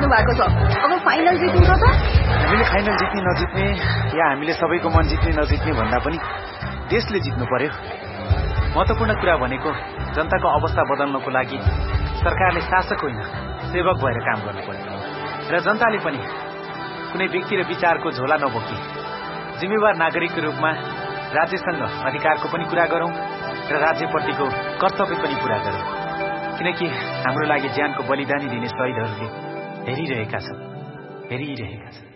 भएको छ। अब फाइनल जित्नु छ त। हामीले फाइनल जित्ने नजित्ने या हामीले सबैको मन जित्ने नजित्ने भन्दा पनि देशले जित्नु पर्यो। महत्त्वपूर्ण कुरा भनेको जनताको अवस्था बदल्नको लागि सरकारले शासक होइन सेवक भएर काम गर्नु पर्यो र जनताले पनि कुनै व्यक्ति र विचारको झोला नबोकी जिम्मेवार नागरिकको रूपमा राज्यसँग अधिकारको पनि कुरा गरौं र राज्यप्रतिको कर्तव्य पनि पूरा गरौं। किनकि हाम्रो लागि ज्यानको बलिदानी दिने शहीदहरूले हेरिरहेका छन्।